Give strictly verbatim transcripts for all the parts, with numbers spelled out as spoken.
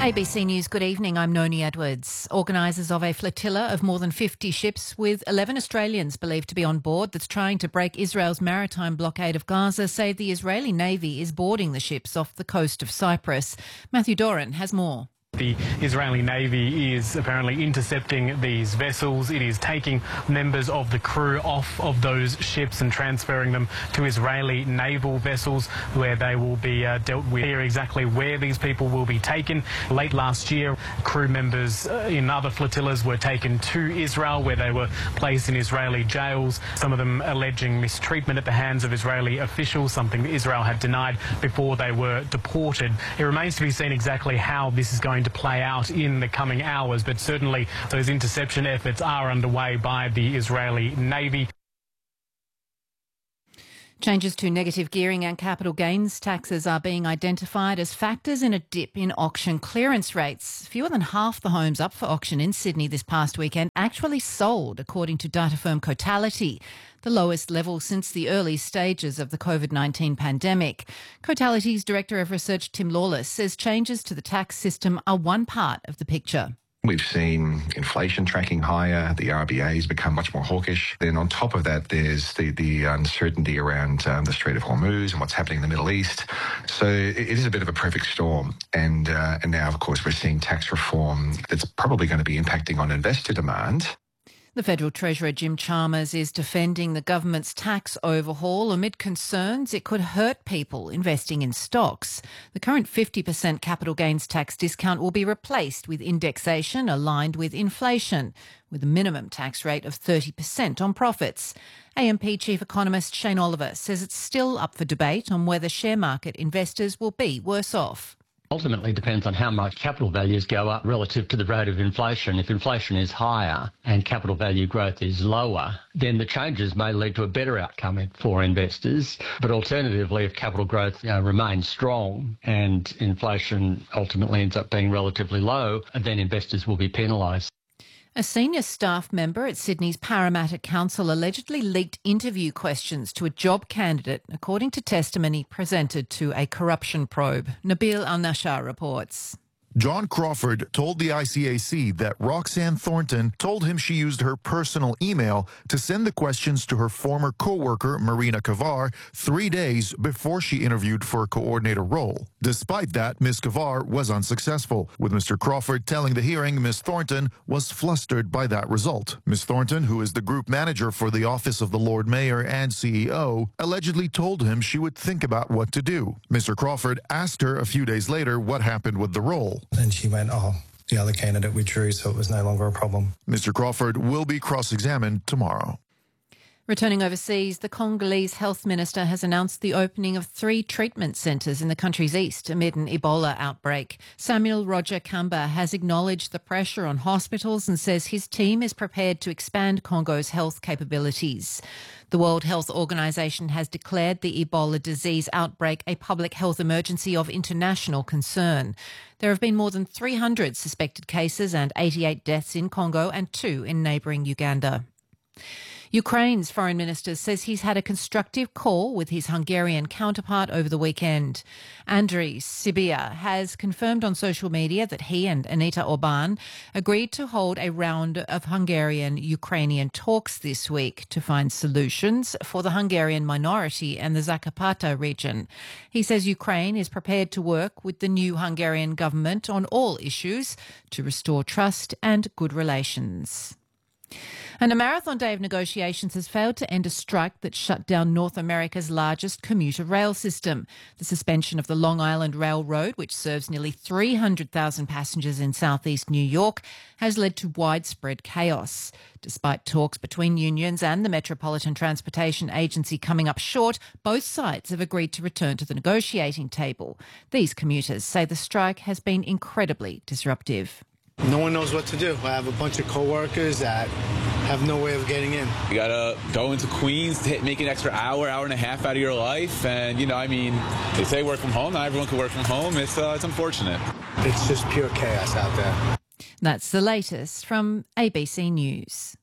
A B C News, good evening. I'm Noni Edwards. Organisers of a flotilla of more than fifty ships with eleven Australians believed to be on board that's trying to break Israel's maritime blockade of Gaza say the Israeli Navy is boarding the ships off the coast of Cyprus. Matthew Doran has more. The Israeli Navy is apparently intercepting these vessels. It is taking members of the crew off of those ships and transferring them to Israeli naval vessels where they will be uh, dealt with. Here exactly where these people will be taken. Late last year, crew members uh, in other flotillas were taken to Israel where they were placed in Israeli jails, some of them alleging mistreatment at the hands of Israeli officials, something that Israel had denied before they were deported. It remains to be seen exactly how this is going to play out in the coming hours, but certainly those interception efforts are underway by the Israeli Navy. Changes to negative gearing and capital gains taxes are being identified as factors in a dip in auction clearance rates. Fewer than half the homes up for auction in Sydney this past weekend actually sold, according to data firm Cotality, the lowest level since the early stages of the COVID nineteen pandemic. Cotality's Director of Research, Tim Lawless, says changes to the tax system are one part of the picture. We've seen inflation tracking higher, the R B A has become much more hawkish. Then on top of that, there's the, the uncertainty around um, the Strait of Hormuz and what's happening in the Middle East. So it, it is a bit of a perfect storm. And, uh, and now, of course, we're seeing tax reform that's probably going to be impacting on investor demand. The Federal Treasurer Jim Chalmers is defending the government's tax overhaul amid concerns it could hurt people investing in stocks. The current fifty percent capital gains tax discount will be replaced with indexation aligned with inflation, with a minimum tax rate of thirty percent on profits. A M P Chief Economist Shane Oliver says it's still up for debate on whether share market investors will be worse off. Ultimately depends on how much capital values go up relative to the rate of inflation. If inflation is higher and capital value growth is lower, then the changes may lead to a better outcome for investors. But alternatively, if capital growth you know, remains strong and inflation ultimately ends up being relatively low, then investors will be penalised. A senior staff member at Sydney's Parramatta Council allegedly leaked interview questions to a job candidate, according to testimony presented to a corruption probe. Nabil Al-Nashar reports. John Crawford told the I C A C that Roxanne Thornton told him she used her personal email to send the questions to her former co-worker, Marina Kavar, three days before she interviewed for a coordinator role. Despite that, Miz Kavar was unsuccessful, with Mister Crawford telling the hearing Miz Thornton was flustered by that result. Miz Thornton, who is the group manager for the Office of the Lord Mayor and C E O, allegedly told him she would think about what to do. Mister Crawford asked her a few days later what happened with the role. And she went, oh, the other candidate withdrew, so it was no longer a problem. Mister Crawford will be cross-examined tomorrow. Returning overseas, the Congolese health minister has announced the opening of three treatment centres in the country's east amid an Ebola outbreak. Samuel Roger Kamba has acknowledged the pressure on hospitals and says his team is prepared to expand Congo's health capabilities. The World Health Organization has declared the Ebola disease outbreak a public health emergency of international concern. There have been more than three hundred suspected cases and eighty-eight deaths in Congo and two in neighbouring Uganda. Ukraine's foreign minister says he's had a constructive call with his Hungarian counterpart over the weekend. Andriy Sybiha has confirmed on social media that he and Anita Orban agreed to hold a round of Hungarian-Ukrainian talks this week to find solutions for the Hungarian minority and the Zakarpattia region. He says Ukraine is prepared to work with the new Hungarian government on all issues to restore trust and good relations. And a marathon day of negotiations has failed to end a strike that shut down North America's largest commuter rail system. The suspension of the Long Island Railroad, which serves nearly three hundred thousand passengers in southeast New York, has led to widespread chaos. Despite talks between unions and the Metropolitan Transportation Agency coming up short, both sides have agreed to return to the negotiating table. These commuters say the strike has been incredibly disruptive. No one knows what to do. I have a bunch of co-workers that have no way of getting in. You gotta go into Queens, make an extra hour, hour and a half out of your life, and you know, I mean, they say work from home. Not everyone can work from home. It's uh, it's unfortunate. It's just pure chaos out there. That's the latest from A B C News.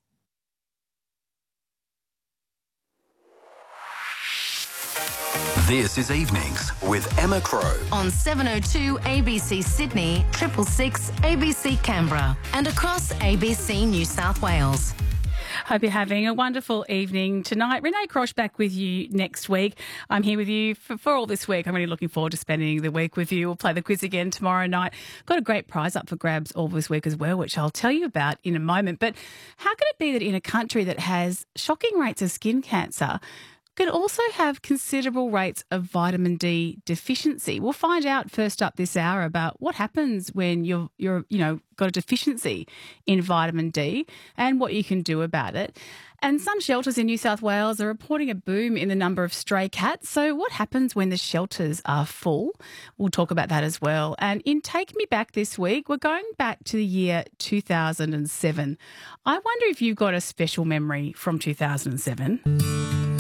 This is Evenings with Emma Crow. On seven oh two A B C Sydney, triple six A B C Canberra, and across A B C New South Wales. Hope you're having a wonderful evening tonight. Renee Crosh back with you next week. I'm here with you for, for all this week. I'm really looking forward to spending the week with you. We'll play the quiz again tomorrow night. Got a great prize up for grabs all this week as well, which I'll tell you about in a moment. But how can it be that in a country that has shocking rates of skin cancer could also have considerable rates of vitamin D deficiency? We'll find out first up this hour about what happens when you're, you're, you know, got a deficiency in vitamin D and what you can do about it. And some shelters in New South Wales are reporting a boom in the number of stray cats. So what happens when the shelters are full? We'll talk about that as well. And in Take Me Back this week, we're going back to the year two thousand seven. I wonder if you've got a special memory from two thousand seven.